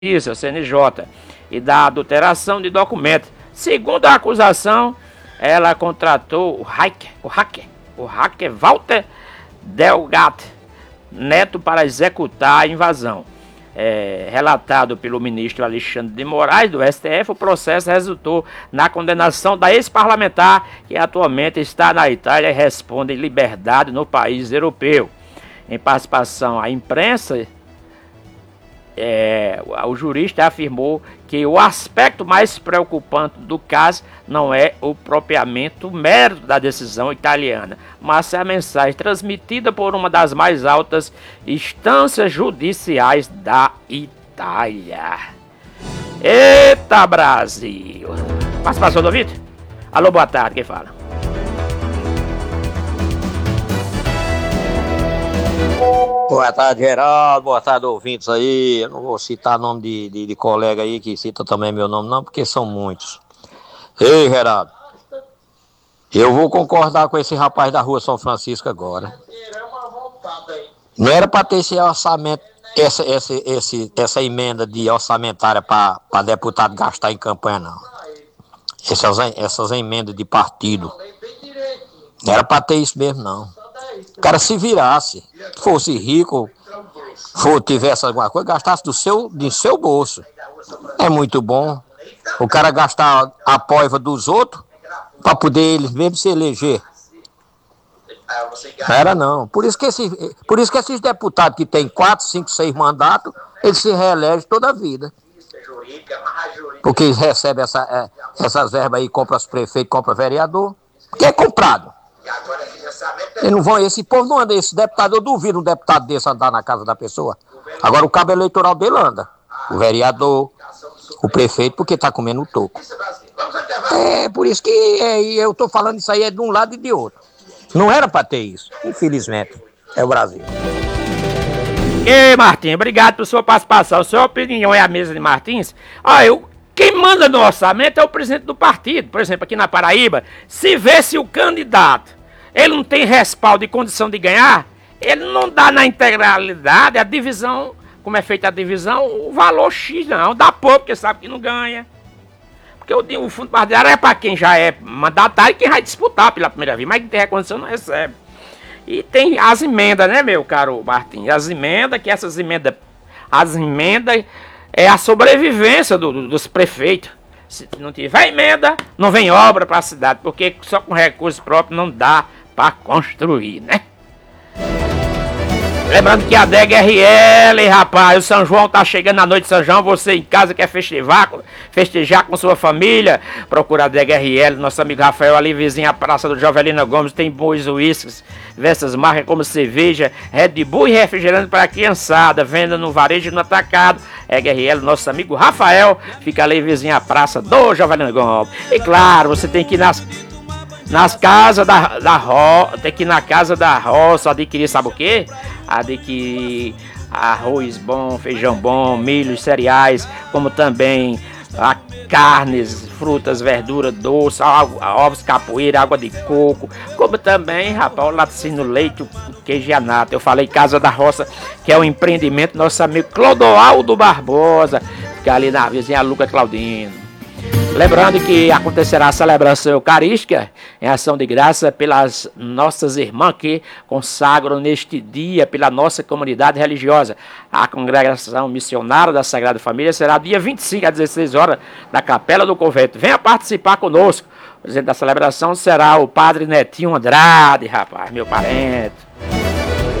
Justiça, CNJ, e da adulteração de documentos. Segundo a acusação, ela contratou o hacker Walter Delgado Neto para executar a invasão. Relatado pelo ministro Alexandre de Moraes, do STF, o processo resultou na condenação da ex-parlamentar, que atualmente está na Itália e responde em liberdade no país europeu. Em participação à imprensa, o jurista afirmou que o aspecto mais preocupante do caso não é o propriamente o mérito da decisão italiana, mas a mensagem transmitida por uma das mais altas instâncias judiciais da Itália. Eita, Brasil! Participação do ouvinte? Alô, boa tarde, quem fala? Boa tarde, Geraldo. Boa tarde, ouvintes aí. Eu não vou citar nome de colega aí que cita também meu nome, não, porque são muitos. Ei, Geraldo, eu vou concordar com esse rapaz da rua São Francisco agora. Não era para ter esse orçamento, essa emenda de orçamentária para deputado gastar em campanha, não. Essas emendas de partido. Não era para ter isso mesmo, não. O cara se virasse, fosse rico, tivesse alguma coisa, gastasse do seu bolso. É muito bom. O cara gastar a poiva dos outros para poder eles mesmos se eleger. Não era não. Por isso que esses deputados que têm 4, 5, 6 mandatos, eles se reelegem toda a vida. Porque eles recebem essas verbas aí, compram os prefeitos, compram vereador, que é comprado. Eles não vão, esse povo não anda, esse deputado, eu duvido um deputado desse andar na casa da pessoa. Agora o cabo eleitoral dele anda, o vereador, o prefeito, porque tá comendo o toco. Por isso que eu tô falando isso aí de um lado e de outro. Não era pra ter isso, infelizmente, é o Brasil. Ei, Martins, obrigado por sua participação. Sua opinião é a mesma de Martins? Quem manda no orçamento é o presidente do partido. Por exemplo, aqui na Paraíba, se vê se o candidato ele não tem respaldo e condição de ganhar, ele não dá na integralidade a divisão, como é feita a divisão, o valor X não, dá pouco, porque sabe que não ganha. Porque o fundo partidário é para quem já é mandatário e quem vai disputar pela primeira vez, mas quem tem condição não recebe. E tem as emendas, né, meu caro Martins? As emendas é a sobrevivência dos prefeitos. Se não tiver emenda, não vem obra para a cidade, porque só com recursos próprios não dá para construir, né? Lembrando que a DGRL, rapaz, o São João tá chegando na noite de São João, você em casa quer festejar com sua família, procura a DGRL, nosso amigo Rafael ali, vizinho à Praça do Jovelina Gomes, tem bons uísques, diversas marcas como cerveja, Red Bull e refrigerante para a criançada, venda no varejo e no atacado. DGRL, nosso amigo Rafael, fica ali vizinho à Praça do Jovelina Gomes. E claro, você tem que ir nas casas da roça, tem que ir na casa da roça, adquirir, sabe o quê? Adquirir arroz bom, feijão bom, milho, cereais, como também carnes, frutas, verduras, doce, ovos capoeira, água de coco, como também, rapaz, o laticínio, leite, o queijo e a nata. Eu falei Casa da Roça, que é um empreendimento do nosso amigo Clodoaldo Barbosa, que é ali na vizinha Luca Claudino. Lembrando que acontecerá a celebração eucarística em ação de graça pelas nossas irmãs que consagram neste dia pela nossa comunidade religiosa. A congregação missionária da Sagrada Família será dia 25 às 16 horas na Capela do Convento. Venha participar conosco. O presidente da celebração será o padre Netinho Andrade, rapaz, meu parente.